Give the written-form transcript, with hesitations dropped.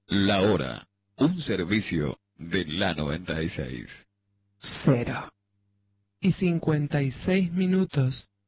La hora, un servicio de la 96. 0:56.